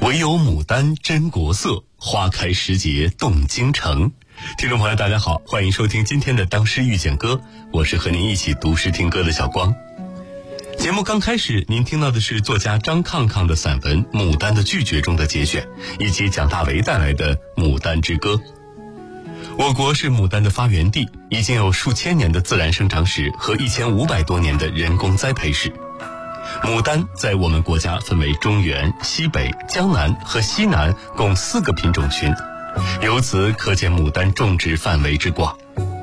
唯有牡丹真国色，花开时节动京城。听众朋友大家好，欢迎收听今天的当诗遇见歌，我是和您一起读诗听歌的小光。节目刚开始您听到的是作家张抗抗的散文《牡丹的拒绝》中的节选，以及蒋大为带来的《牡丹之歌》。我国是牡丹的发源地，已经有数千年的自然生长史和1500多年的人工栽培史。牡丹在我们国家分为中原、西北、江南和西南共4个品种群，由此可见牡丹种植范围之广。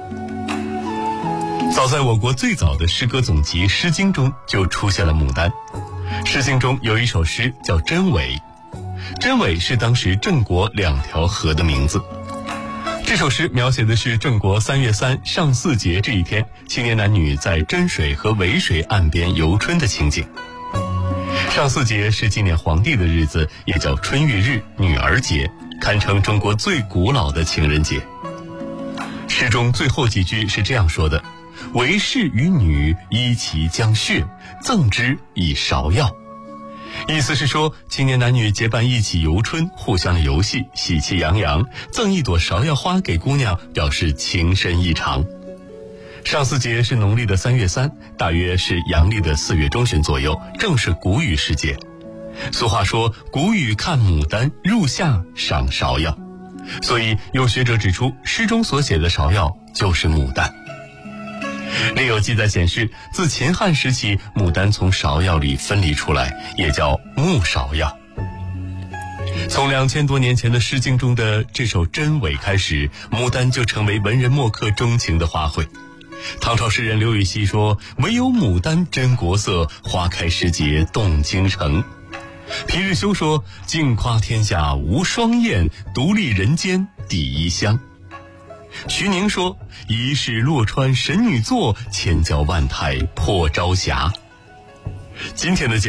早在我国最早的诗歌总集《诗经》中就出现了牡丹。《诗经》中有一首诗叫《真伪》，真伪是当时郑国2条河的名字。这首诗描写的是郑国3月3上巳节这一天，青年男女在真水和渭水岸边游春的情景。上巳节是纪念皇帝的日子，也叫春浴日、女儿节，堪称中国最古老的情人节。诗中最后几句是这样说的：为士与女依其将血，赠之以芍药。意思是说，青年男女结伴一起游春，互相游戏，喜气洋洋，赠一朵芍药花给姑娘，表示情深意长。上巳节是农历的3月3，大约是阳历的4月中旬左右，正是谷雨时节。俗话说，谷雨看牡丹，入夏赏芍药。所以有学者指出，诗中所写的芍药就是牡丹。另有记载显示，自秦汉时起，牡丹从芍药里分离出来，也叫木芍药。从2000多年前的《诗经》中的这首《真伪》开始，牡丹就成为文人墨客钟情的花卉。唐朝诗人刘禹锡说：唯有牡丹真国色，花开时节动京城。皮日休说：尽夸天下无双艳，独立人间第一香。徐宁说：疑是洛川神女座，千娇万态破朝霞。今天的